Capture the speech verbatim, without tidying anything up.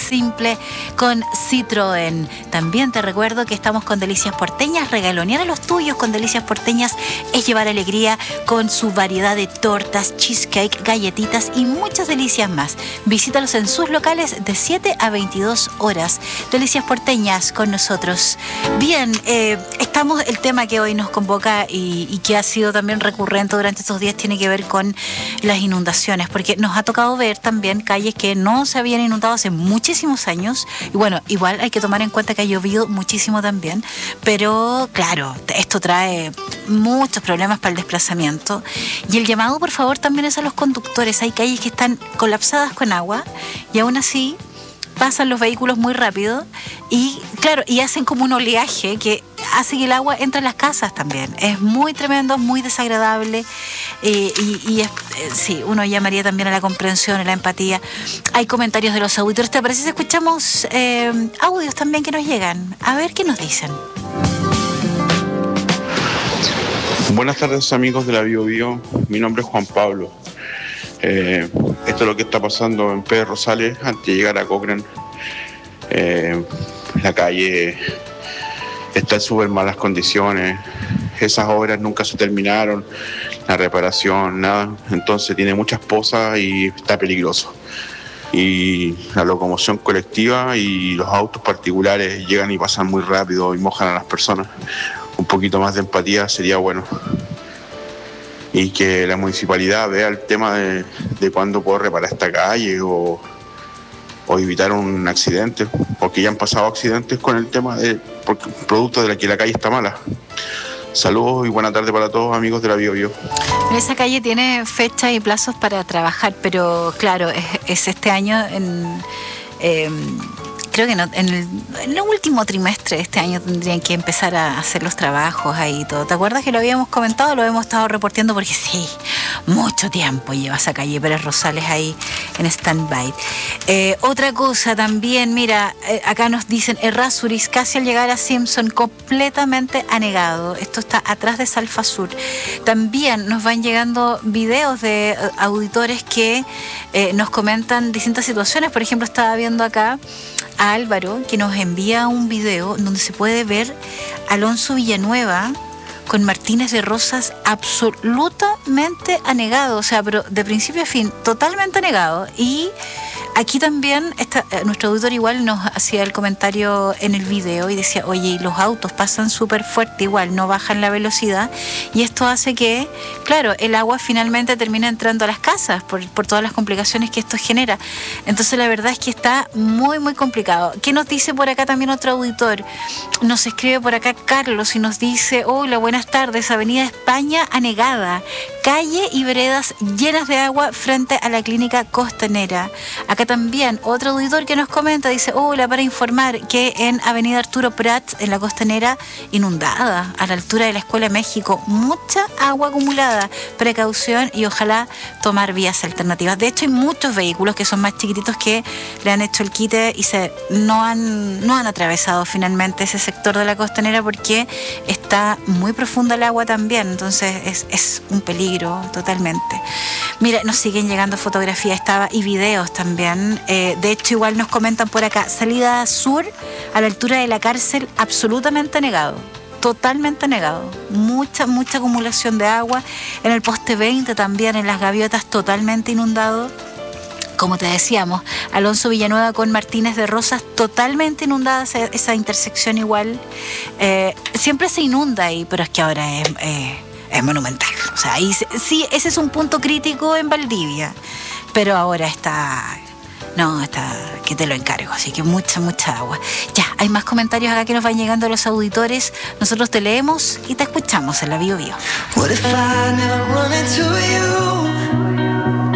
simple con Citroën. También te recuerdo que estamos con Delicias Porteñas. Regalonear a los tuyos con Delicias Porteñas es llevar alegría con su variedad de tortas, cheesecake, galletitas y muchas delicias más. Visítalos en sus locales de siete a veintidós horas. Delicias Porteñas con nosotros. Bien, eh, estamos, el tema que hoy nos convoca y, y que ha sido también recurrente durante estos días tiene que ver con las inundaciones, porque nos ha tocado ver también calles que no se habían inundado hace muchísimos años. Y bueno, igual hay que tomar en cuenta que ha llovido muchísimo también, pero claro, esto trae muchos problemas para el desplazamiento. Y el llamado, por favor, también es a los conductores. Hay calles que están colapsadas con agua y aún así pasan los vehículos muy rápido y claro, y hacen como un oleaje que hace que el agua entre en las casas también. Es muy tremendo, muy desagradable eh, y, y es, eh, sí, uno llamaría también a la comprensión, a la empatía. Hay comentarios de los auditores. ¿Te parece si escuchamos eh, audios también que nos llegan? A ver qué nos dicen. Buenas tardes, amigos de la Bio Bio. Mi nombre es Juan Pablo. Eh, esto es lo que está pasando en Pedro Rosales antes de llegar a Cochrane. Eh, la calle está en súper malas condiciones. Esas obras nunca se terminaron, la reparación, nada. Entonces tiene muchas pozas y está peligroso. Y la locomoción colectiva y los autos particulares llegan y pasan muy rápido y mojan a las personas. Un poquito más de empatía sería bueno. Y que la municipalidad vea el tema de, de cuándo puedo reparar esta calle o, o evitar un accidente, porque ya han pasado accidentes con el tema de porque, producto de la que la calle está mala. Saludos y buena tarde para todos, amigos de la Bio Bio. Esa calle tiene fechas y plazos para trabajar, pero claro, es, es este año en... Eh, Creo que no, en, el, en el último trimestre de este año tendrían que empezar a hacer los trabajos ahí y todo. ¿Te acuerdas que lo habíamos comentado? Lo hemos estado reporteando porque sí, mucho tiempo lleva esa calle Pérez Rosales ahí en stand-by. Eh, otra cosa también, mira, eh, acá nos dicen Errázuriz, casi al llegar a Simpson, completamente anegado. Esto está atrás de Salfa Sur. También nos van llegando videos de eh, auditores que eh, nos comentan distintas situaciones. Por ejemplo, estaba viendo acá a Álvaro, que nos envía un video donde se puede ver a Alonso Villanueva con Martínez de Rosas absolutamente anegado, o sea, pero de principio a fin, totalmente anegado. Y aquí también está, nuestro auditor igual nos hacía el comentario en el video y decía, oye, los autos pasan súper fuerte, igual no bajan la velocidad, y esto hace que, claro, el agua finalmente termina entrando a las casas por, por todas las complicaciones que esto genera. Entonces la verdad es que está muy, muy complicado. ¿Qué nos dice por acá también otro auditor? Nos escribe por acá Carlos y nos dice, hola, buenas tardes, Avenida España anegada, calle y veredas llenas de agua frente a la clínica costanera. Acá también otro auditor que nos comenta, dice, hola, para informar que en Avenida Arturo Prat, en la costanera, inundada, a la altura de la Escuela México, mucha agua acumulada, precaución y ojalá tomar vías alternativas. De hecho, hay muchos vehículos que son más chiquititos que le han hecho el quite y se no han, no han atravesado finalmente ese sector de la costanera porque está muy profunda el agua también, entonces es, es un peligro totalmente. Mira, nos siguen llegando fotografías estaba, y videos también. Eh, de hecho, igual nos comentan por acá, salida sur a la altura de la cárcel, absolutamente negado. Totalmente negado. Mucha, mucha acumulación de agua. En el poste veinte también, en las gaviotas, totalmente inundado. Como te decíamos, Alonso Villanueva con Martínez de Rosas, totalmente inundada esa, esa intersección igual. Eh, siempre se inunda ahí, pero es que ahora es... Eh, es monumental, o sea, ahí sí, ese es un punto crítico en Valdivia, pero ahora está, no, está, que te lo encargo, así que mucha, mucha agua. Ya, hay más comentarios acá que nos van llegando los auditores, nosotros te leemos y te escuchamos en la Bio Bio. What if I never run into you?